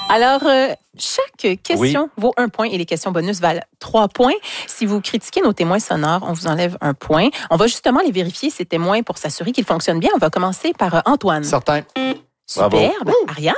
Alors, chaque question vaut 1 point et les questions bonus valent 3 points. Si vous critiquez nos témoins sonores, on vous enlève 1 point. On va justement les vérifier, ces témoins, pour s'assurer qu'ils fonctionnent bien. On va commencer par Antoine. Certain. Superbe. Ariane.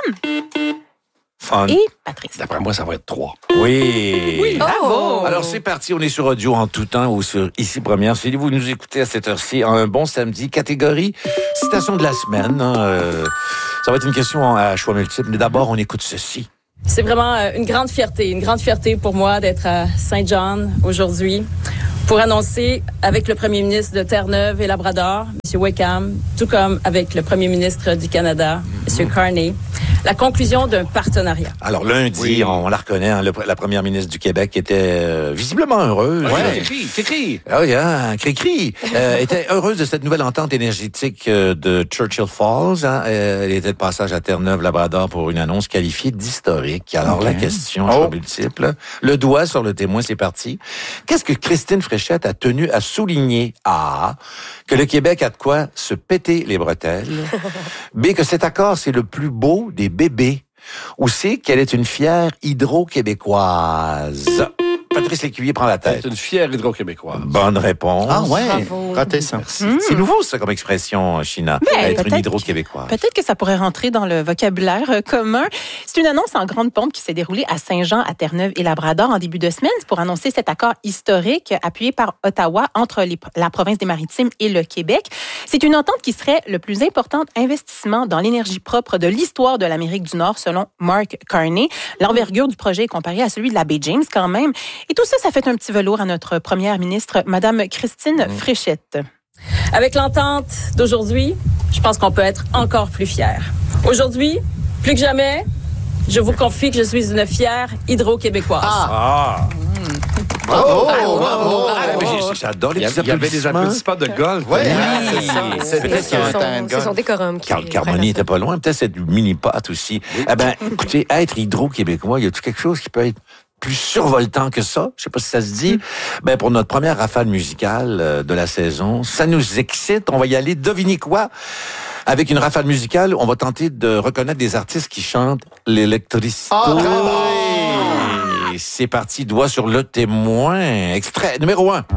Fun. Et Patrice. D'après moi, ça va être 3. Oui. Bravo. Alors, c'est parti. On est sur audio en tout temps ou sur Ici Première. Si vous nous écoutez à cette heure-ci, un bon samedi. Catégorie citation de la semaine. Ça va être une question à choix multiple. Mais d'abord, on écoute ceci. C'est vraiment une grande fierté pour moi d'être à Saint John aujourd'hui pour annoncer avec le premier ministre de Terre-Neuve et Labrador, M. Wickham, tout comme avec le premier ministre du Canada, M. Carney, la conclusion d'un partenariat. Alors, lundi, on la reconnaît, hein, la première ministre du Québec était visiblement heureuse. T'écris. Ah oui, hein, cri-cri. Était heureuse de cette nouvelle entente énergétique de Churchill Falls. Hein. Elle était de passage à Terre-Neuve-Labrador pour une annonce qualifiée d'historique. Alors, la question, choix multiple. Le doigt sur le témoin, c'est parti. Qu'est-ce que Christine Fréchette a tenu à souligner? A, que le Québec a de quoi se péter les bretelles. B, que cet accord, c'est le plus beau des bébés. Ou C, qu'elle est une fière hydro-québécoise. Patrice Lécuyer prend la tête. C'est une fière hydro-québécoise. Bonne réponse. Ah ouais, Bravo. raté ça. Merci. C'est nouveau, ça, comme expression, China. Être une hydro-québécoise. Peut-être que ça pourrait rentrer dans le vocabulaire commun. C'est une annonce en grande pompe qui s'est déroulée à Saint-Jean, à Terre-Neuve et Labrador en début de semaine. C'est pour annoncer cet accord historique appuyé par Ottawa entre la province des Maritimes et le Québec. C'est une entente qui serait le plus important investissement dans l'énergie propre de l'histoire de l'Amérique du Nord, selon Mark Carney. L'envergure du projet est comparée à celui de la baie James quand même. Et tout ça, ça fait un petit velours à notre première ministre, Madame Christine Fréchette. Avec l'entente d'aujourd'hui, je pense qu'on peut être encore plus fiers. Aujourd'hui, plus que jamais, je vous confie que je suis une fière hydro-québécoise. Bravo! J'adore les Il petits y avait des applaudissements de golf. Ouais, Oui. c'est Peut-être ça. C'est son décorum. Carl Carmoni était pas loin. Peut-être cette mini-pâte aussi. Eh ben, écoutez, être hydro-québécois, y a-t-il quelque chose qui peut être plus survoltant que ça? Je sais pas si ça se dit. Ben, pour notre première rafale musicale de la saison, ça nous excite. On va y aller. Devinez quoi? Avec une rafale musicale, on va tenter de reconnaître des artistes qui chantent l'électricité. C'est parti, doigt sur le témoin. Extrait numéro 1.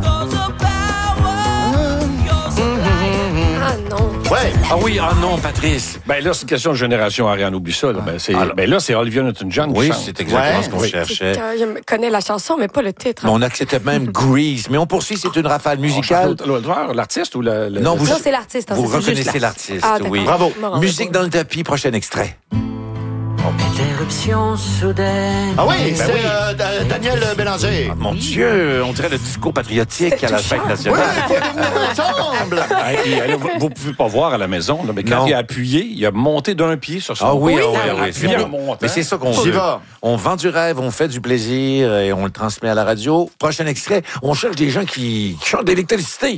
Ah non. Ouais. Ah oui, ah non, Patrice. Ben là, c'est une question de génération, Ariane, oublie ça. Là. Ben là, c'est Olivia Newton-John qui Oui, chante. c'est exactement Ouais. ce qu'on cherchait. Je connais la chanson, mais pas le titre. Mais on acceptait même Grease. Mais on poursuit, c'est une rafale musicale. L'auteur, l'artiste ou le... Non, vous, Non, c'est l'artiste. vous c'est juste reconnaissez l'artiste, Ah, d'accord. oui. Bravo. Me rendais Musique pas. dans le tapis, prochain extrait. Interruption soudaine. Ah oui, c'est Daniel Bélanger. Ah, mon Dieu, on dirait le discours patriotique à la fête Ouais, nationale. faut les venir ensemble. Vous pouvez pas voir à la maison, là, mais quand Non. il a appuyé, il a monté d'un pied sur son... Ah oui, Il ah oui, a ah oui, appuyé c'est en bon. montant. Mais c'est ça qu'on J'y veut. va. On vend du rêve, on fait du plaisir et on le transmet à la radio. Prochain extrait, on cherche des gens qui chantent d'électricité.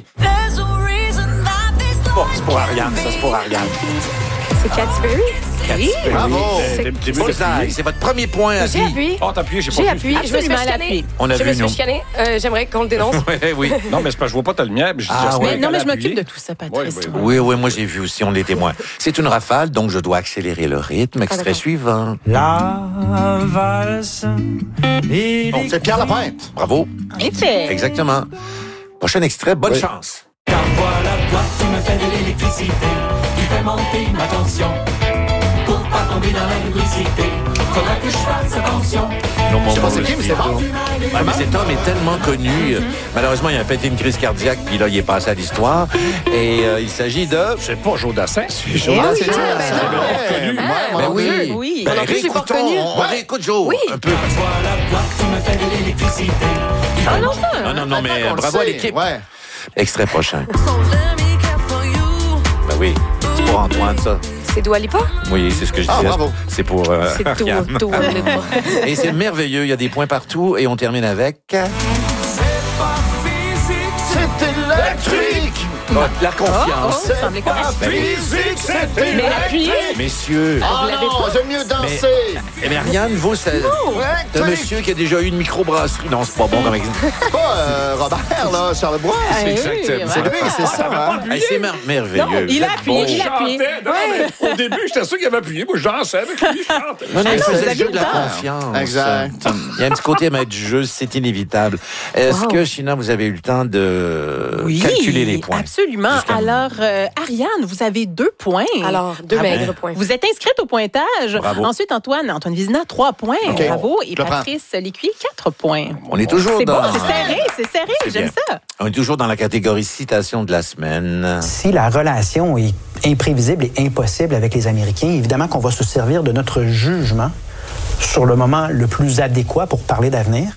Bon, c'est pour Ariane, ça, c'est pour Ariane. C'est Katy Perry. Bravo. Bullseye, c'est votre premier point à J'ai vie. appuyé. Oh, t'as appuyé, j'ai pas J'ai vu. appuyé. Je me suis Absolument, fait elle a chicaner. appuyé. On a Je vu, me suis nous. fait chicaner. J'aimerais qu'on le dénonce. Oui. Non, mais c'est parce que je vois pas ta lumière. puis je dis, Ah, j'espère ouais. qu'elle Non, mais a je m'occupe appuyé. de tout ça, Patrice. Oui. Oui, moi j'ai vu aussi, on est témoins. C'est une rafale, donc je dois accélérer le rythme. Extrait d'accord. suivant. La valse. Bon, c'est Pierre Lapointe. Bravo. Effet. Exactement. Prochain extrait, bonne chance. Car voilà, toi, tu me fais de l'électricité. Tu fais monter ma tension. Pour pas tomber dans la lubricité, faudra que je fasse attention. Non, mon Je sais pas c'est qui, mais c'est bon. Ouais, mais cet homme est tellement connu. Malheureusement, il a pété une crise cardiaque, puis là, il est passé à l'histoire. Et il s'agit de... C'est pas Jodassin, c'est Eh oui, c'est ah, ça, ben c'est non. reconnu. Ben oui. Oui. Ben, Moi non plus, j'ai pas réécoutons. reconnu. On réécoute Joe. Oui. Un peu. Voilà, toi, tu me fais de l'électricité. Ah non, ça. Non, mais On le bravo à sait. l'équipe. Ouais. Extrait prochain. Ben oui, c'est pour Antoine, ça. C'est Dua Lipa? Oui, c'est ce que je Ah, disais. bravo. C'est pour C'est Ariane. Dua Lipa. Et c'est merveilleux, il y a des points partout. Et on termine avec... C'est électrique. La confiance. Ça semblait correct. Physique, c'était Mais appuyez. Messieurs. Ah non, j'aime mieux danser. Mais Ariane, vous, c'est un monsieur qui a déjà eu une microbrasserie. Non, c'est pas bon comme exemple. C'est pas Robert, là, Charlebois. C'est exactement. C'est lui, c'est ça. Hein? Hey, c'est merveilleux. Non, il a appuyé, Je il a appuyé. chantais. Non, mais au début, j'étais sûr qu'il avait appuyé. Moi, je dansais avec lui, je chantais. Non, il vous faisait le aviez jeu de la le temps. confiance. Exact. Il y a un petit côté à mettre du jeu, c'est inévitable. Est-ce que, China, vous avez eu le temps de calculer les points? Absolument. Jusqu'à- Alors, Ariane, vous avez 2 points. Alors, 2 maigres points. Vous êtes inscrite au pointage. Bravo. Ensuite, Antoine Vizina, 3 points. OK. Bravo. Et Je le prends. Patrice Lécuyer, 4 points. On est toujours C'est dans... bon, c'est serré, j'aime bien. ça. On est toujours dans la catégorie citation de la semaine. Si la relation est imprévisible et impossible avec les Américains, évidemment qu'on va se servir de notre jugement sur le moment le plus adéquat pour parler d'avenir.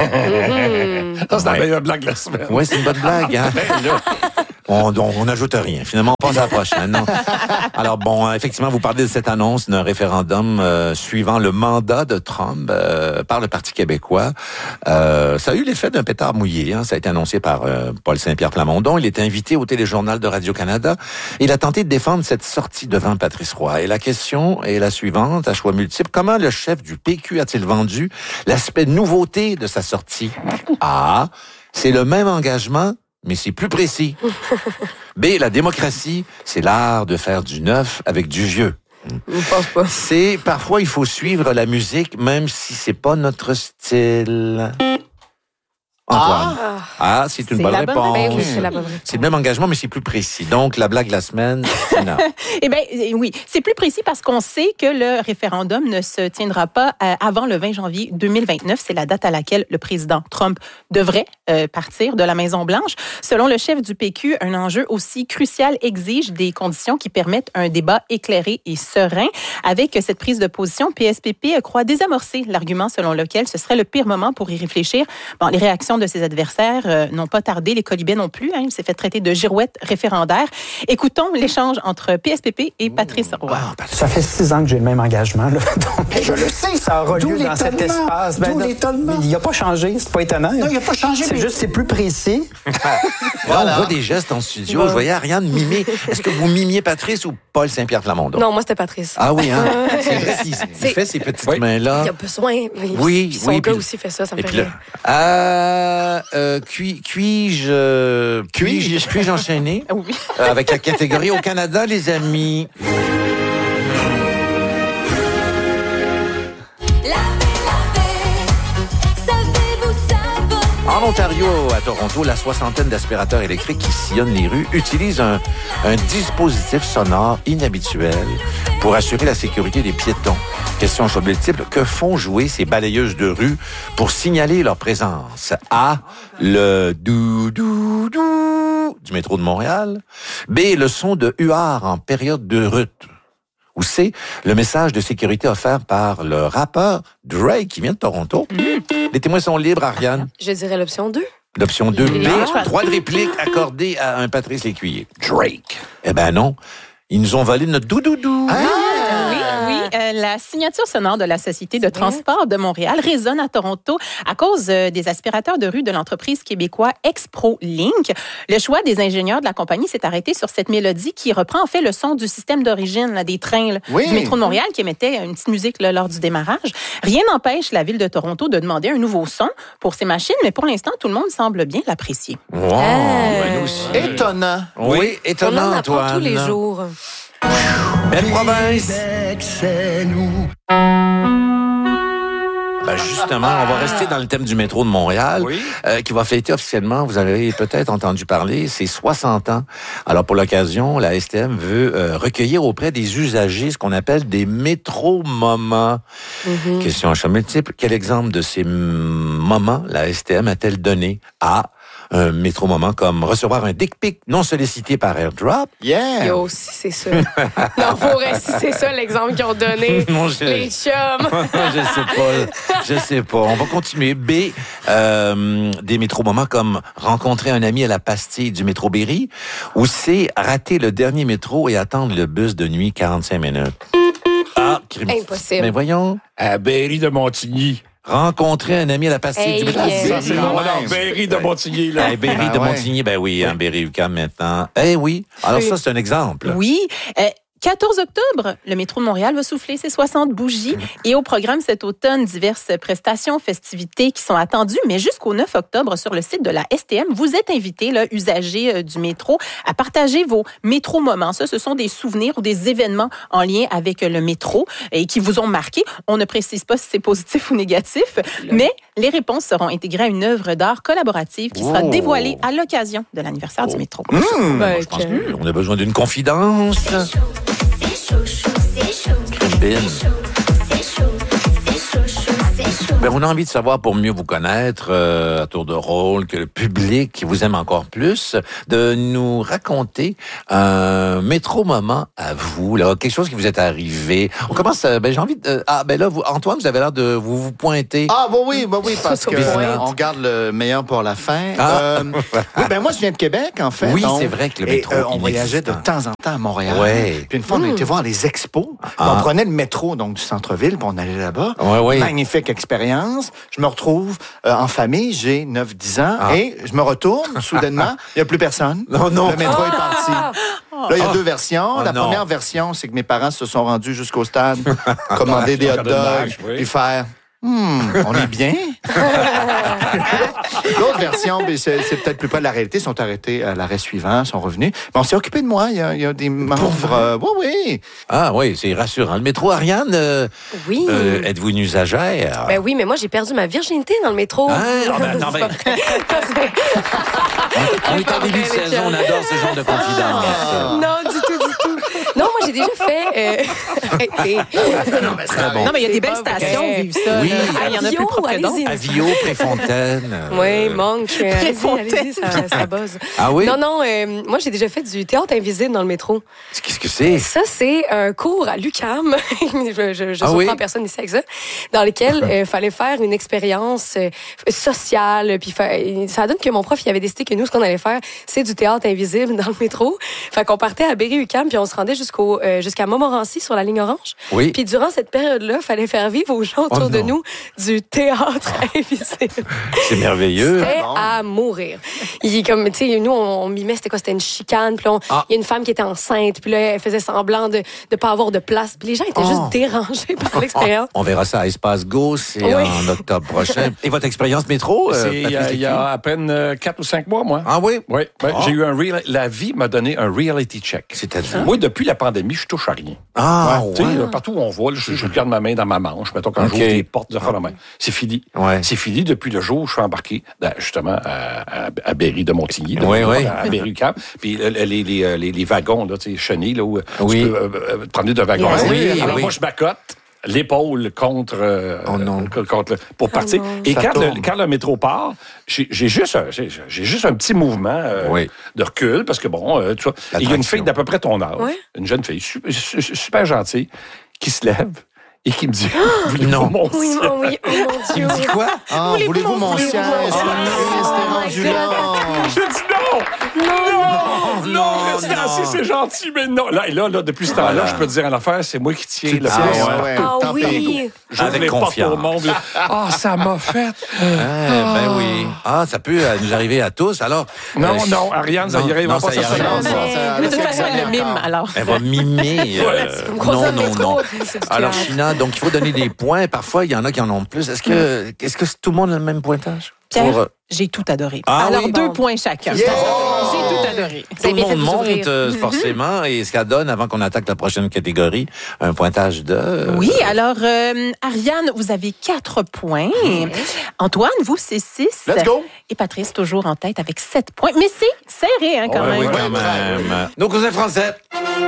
Ça, c'est la meilleure blague de la semaine. Oui, c'est une bonne blague, hein? On n'ajoute rien. Finalement, on passe à la prochaine. Non? Alors, bon, effectivement, vous parlez de cette annonce d'un référendum suivant le mandat de Trump par le Parti québécois. Ça a eu l'effet d'un pétard mouillé. Hein? Ça a été annoncé par Paul Saint-Pierre Plamondon. Il était invité au téléjournal de Radio-Canada. Il a tenté de défendre cette sortie devant Patrice Roy. Et la question est la suivante, à choix multiples. Comment le chef du PQ a-t-il vendu l'aspect nouveauté de sa sortie? A. C'est le même engagement, mais c'est plus précis. B, la démocratie, c'est l'art de faire du neuf avec du vieux. Je pense pas. C, parfois il faut suivre la musique, même si c'est pas notre style. Antoine. C'est une C'est bonne la bonne réponse. Ben oui, c'est la bonne réponse. C'est le même engagement, mais c'est plus précis. Donc, la blague de la semaine, non. Eh bien, oui, c'est plus précis parce qu'on sait que le référendum ne se tiendra pas avant le 20 janvier 2029. C'est la date à laquelle le président Trump devrait partir de la Maison-Blanche. Selon le chef du PQ, un enjeu aussi crucial exige des conditions qui permettent un débat éclairé et serein. Avec cette prise de position, PSPP croit désamorcer l'argument selon lequel ce serait le pire moment pour y réfléchir. Bon, les réactions de ses adversaires n'ont pas tardé, les Colibets non plus. Hein, il s'est fait traiter de girouette référendaire. Écoutons l'échange entre PSPP et Patrice Roy. Ça fait 6 ans que j'ai le même engagement. Là. Donc, Je le sais. ça aura D'où lieu dans cet l'étonnement. espace. D'où non, l'étonnement. mais il n'a pas changé, c'est pas étonnant. Non, il n'a pas changé, C'est mais- juste, c'est plus précis. Là, on voit des gestes en studio. Je voyais Ariane mimer. Est-ce que vous mimiez Patrice ou Paul Saint-Pierre Plamondon? Non, moi, c'était Patrice. Ah oui, hein? C'est vrai, il fait ces petites mains-là. Il y a besoin. Mais Oui, puis son oui, gars puis- aussi fait ça, ça me Et fait puis rire. là, puis-je enchaîner Oui. avec la catégorie au Canada, les amis? En Ontario, à Toronto, la soixantaine d'aspirateurs électriques qui sillonnent les rues utilisent un dispositif sonore inhabituel pour assurer la sécurité des piétons. Question choix multiple, que font jouer ces balayeuses de rue pour signaler leur présence? A, le dou-dou-dou du métro de Montréal. B, le son de huard en période de rut. Ou C, le message de sécurité offert par le rappeur Drake qui vient de Toronto. Les témoins sont libres, Ariane. Je dirais l'option 2. L'option 2B, Ah. droit de réplique accordé à un Patrice Lécuyer. Drake. Eh ben non, ils nous ont volé notre doudoudou. Oui, la signature sonore de la Société de transport de Montréal résonne à Toronto à cause des aspirateurs de rue de l'entreprise québécoise Expro-Link. Le choix des ingénieurs de la compagnie s'est arrêté sur cette mélodie qui reprend en fait le son du système d'origine là, des trains là, Oui. du métro de Montréal qui émettait une petite musique là, lors du démarrage. Rien n'empêche la ville de Toronto de demander un nouveau son pour ses machines, mais pour l'instant, tout le monde semble bien l'apprécier. Wow, ben nous aussi. Étonnant. Oui, On étonnant, en apprend Antoine. tous les jours. Belle province. Ben justement, on va rester dans le thème du métro de Montréal, Oui. qui va fêter officiellement, vous avez peut-être entendu parler, c'est 60 ans. Alors pour l'occasion, la STM veut recueillir auprès des usagers ce qu'on appelle des métro-moments. Question à choix multiple, quel exemple de ces moments la STM a-t-elle donné à un métro-moment comme recevoir un dick pic non sollicité par AirDrop? Yeah. Yo, si c'est ça. Non, pour vrai, si c'est ça l'exemple qu'ils ont donné, Mon Dieu. les chums. Je sais pas. On va continuer. B, des métro-moments comme rencontrer un ami à la pastille du métro Berry. Ou C, rater le dernier métro et attendre le bus de nuit 45 minutes. Ah, Impossible. Mais voyons. À Berry de Montigny. Rencontrer un ami à la pastille du plaisir. Ça, c'est bon. Alors, Berry de Montigny, là. Hey, Berry de Montigny, ben oui, hein, Berry-UQAM maintenant. Eh oui. Alors ça, c'est un exemple. Oui. 14 octobre, le métro de Montréal va souffler ses 60 bougies. Et au programme cet automne, diverses prestations, festivités qui sont attendues. Mais jusqu'au 9 octobre, sur le site de la STM, vous êtes invités, là, usagers du métro, à partager vos métro-moments. Ça, ce sont des souvenirs ou des événements en lien avec le métro et qui vous ont marqué. On ne précise pas si c'est positif ou négatif, mais les réponses seront intégrées à une œuvre d'art collaborative qui sera dévoilée à l'occasion de l'anniversaire du métro. Je pense qu'on a besoin d'une confidence. Ben, on a envie de savoir, pour mieux vous connaître, à tour de rôle, que le public qui vous aime encore plus, de nous raconter un métro-moment à vous, là, quelque chose qui vous est arrivé. On commence, j'ai envie de... là, Antoine, vous avez l'air de vous pointer. Ah, oui, parce que on garde le meilleur pour la fin. Oui, moi, je viens de Québec, en fait. Oui, c'est vrai que le métro on voyageait de temps en temps à Montréal. Ouais. Puis une fois, on était voir les expos. On prenait le métro, donc, du centre-ville, puis on allait là-bas. Ouais. Magnifique expérience. Je me retrouve en famille, j'ai 9-10 ans, et je me retourne, soudainement, il n'y a plus personne. Non. Le métro est parti. Là, il y a deux versions. La première version, c'est que mes parents se sont rendus jusqu'au stade, commander des hot dogs, puis faire... on est bien. L'autre version, c'est peut-être plus près de la réalité. Ils sont arrêtés à l'arrêt suivant, sont revenus. Mais on s'est occupé de moi. Il y a des membres... oui. Ah oui, c'est rassurant. Le métro, Ariane, Oui. Êtes-vous une usagère? Ben oui, mais moi, j'ai perdu ma virginité dans le métro. Attends, on est en début de saison, on adore ce genre de confidence. Non, du tout. Non, moi, j'ai déjà fait... Très bon. Non, mais il y a des belles stations qui vivent ça. Oui. Il y en a plus propre que d'autres. Avio, Préfontaine. Oui, manque. Allez-y, ça buzz. Ah oui? Non, moi, j'ai déjà fait du théâtre invisible dans le métro. Qu'est-ce que c'est? Ça, c'est un cours à l'UQAM. je surprends personne ici avec ça. Dans lequel il fallait faire une expérience sociale. Puis ça donne que mon prof, il avait décidé que nous, ce qu'on allait faire, c'est du théâtre invisible dans le métro. Fait qu'on partait à Berry-UQAM, puis on se rendait jusqu'à Montmorency sur la ligne orange. Oui. Puis durant cette période-là, il fallait faire vivre aux gens autour de nous du théâtre invisible. C'est merveilleux. C'était à mourir. Comme, tu sais, nous, on mimait, c'était quoi? C'était une chicane. Puis il y a une femme qui était enceinte. Puis là, elle faisait semblant de ne pas avoir de place. Puis les gens étaient juste dérangés par l'expérience. On verra ça à Espace Go, c'est en octobre prochain. Et votre expérience métro? Il y a à peine 4 ou 5 mois, moi. Ah oui? Oui. J'ai eu la vie m'a donné un reality check. C'est-à-dire? Moi, depuis la pandémie, je touche à rien. Tu sais, partout où on voit, là, je regarde ma main dans ma manche. Mettons quand j'ouvre les portes de la main. C'est fini. Ouais. C'est fini depuis le jour où je suis embarqué, justement, à Berry de Montigny, à Berry-UQAM. Puis les wagons, là, tu sais, chenilles, là, où tu peux prendre de wagons. Alors moi, je m'accote l'épaule contre pour partir. Et quand le métro part, j'ai juste un petit mouvement de recul, parce que tu vois, il y a une fille d'à peu près ton âge, une jeune fille super gentille, qui se lève et qui me dit voulez-vous mon siège? Oui, oh mon Dieu. Il me dit quoi? Voulez-vous mon siège? Je dis non, restez assis, c'est gentil, mais non. Là, depuis ce temps-là, je peux te dire une affaire, c'est moi qui tiens le Ah oui. Avec les portes confiance. au monde. Ça m'a fait. Ben oui. Ça peut nous arriver à tous. Alors. Non, Ariane, ça y arrivera pas. De toute façon, elle le mime, alors. Elle va mimer. Non. Alors, China, donc il faut donner des points. Parfois, il y en a qui en ont plus. Est-ce que tout le monde a le même pointage? Pierre, j'ai tout adoré. Alors, 2 points chacun. J'ai tout adoré. Tout le monde monte forcément, et ce qu'elle donne, avant qu'on attaque la prochaine catégorie, un pointage de... Oui, alors, Ariane, vous avez 4 points. Antoine, vous, c'est 6. Let's go! Et Patrice, toujours en tête avec 7 points. Mais c'est serré, quand même. Oui, quand même. Nos cousins français.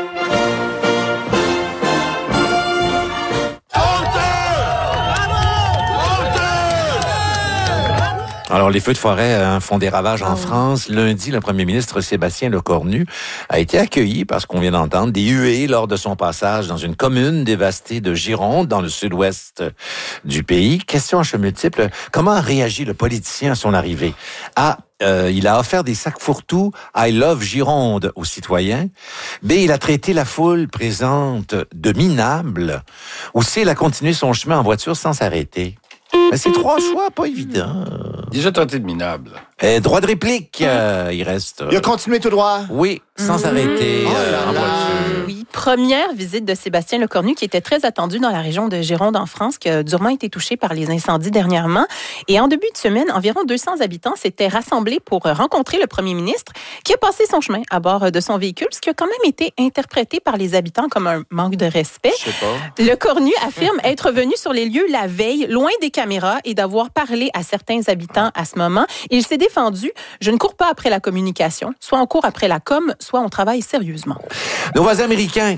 Alors, les feux de forêt font des ravages en France. Lundi, le premier ministre Sébastien Lecornu a été accueilli, parce qu'on vient d'entendre, des huées lors de son passage dans une commune dévastée de Gironde, dans le sud-ouest du pays. Question à multiple. Comment a réagi le politicien à son arrivée? Il a offert des sacs fourre-tout « I love Gironde » aux citoyens. B, il a traité la foule présente de minable. Ou C, il a continué son chemin en voiture sans s'arrêter. C'est 3 choix, pas évident. Déjà tenté de minable. Droit de réplique, il reste... Il a continué tout droit? Oui, sans s'arrêter en voiture. Oui, première visite de Sébastien Lecornu qui était très attendu dans la région de Gironde en France, qui a durement été touchée par les incendies dernièrement. Et en début de semaine, environ 200 habitants s'étaient rassemblés pour rencontrer le premier ministre qui a passé son chemin à bord de son véhicule, ce qui a quand même été interprété par les habitants comme un manque de respect. Je sais pas. Lecornu affirme être venu sur les lieux la veille, loin des caméras, et d'avoir parlé à certains habitants à ce moment. Il s'est défendu. Je ne cours pas après la communication. Soit on court après la com, soit on travaille sérieusement. Nos voisins américains.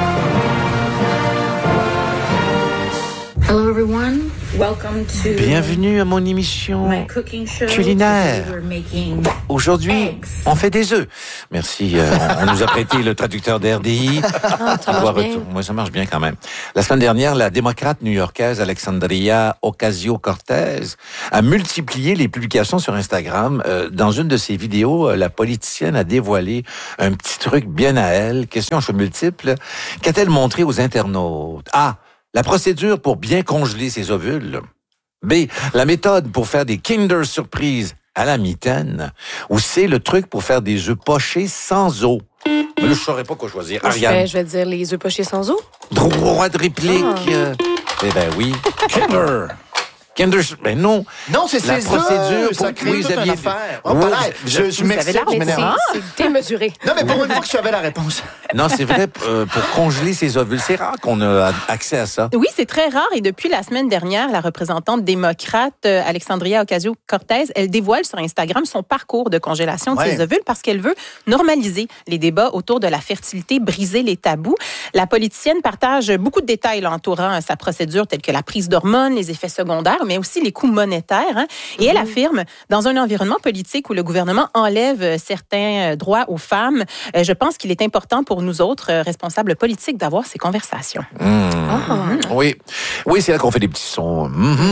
Hello everyone. Welcome to Bienvenue à mon émission culinaire. Aujourd'hui, on fait des œufs. Merci. On nous a prêté le traducteur d'RDI. Moi, ça marche bien quand même. La semaine dernière, la démocrate new-yorkaise Alexandria Ocasio-Cortez a multiplié les publications sur Instagram. Dans une de ses vidéos, la politicienne a dévoilé un petit truc bien à elle. Question à choix multiples. Qu'a-t-elle montré aux internautes? A. La procédure pour bien congeler ses ovules. B. La méthode pour faire des Kinder Surprise à la mitaine. Ou C. Le truc pour faire des œufs pochés sans eau. Mais là, je ne saurais pas quoi choisir. Ariane. Je vais dire les œufs pochés sans eau. Droit de réplique. Eh ben oui. Kinder. Ben non. Non, c'est la ces procédure œufs, ça crée toute une affaire. Oh, je m'excuse, c'est démesuré. Non, mais pour une fois que tu avais la réponse. Non, c'est vrai, pour congeler ses ovules. C'est rare qu'on a accès à ça. Oui, c'est très rare. Et depuis la semaine dernière, la représentante démocrate Alexandria Ocasio-Cortez, elle dévoile sur Instagram son parcours de congélation de ses ovules parce qu'elle veut normaliser les débats autour de la fertilité, briser les tabous. La politicienne partage beaucoup de détails entourant sa procédure, tels que la prise d'hormones, les effets secondaires, mais aussi les coûts monétaires. Et elle affirme, dans un environnement politique où le gouvernement enlève certains droits aux femmes, je pense qu'il est important pour nous autres, responsables politiques, d'avoir ces conversations. Oui, c'est là qu'on fait des petits sons.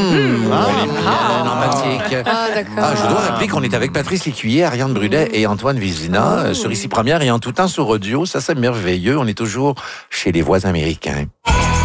D'accord. Je dois rappeler qu'on est avec Patrice Lécuyer, Ariane Brudet et Antoine Vézina sur Ici Première et en tout temps sur audio. Ça, c'est merveilleux. On est toujours chez les voisins américains.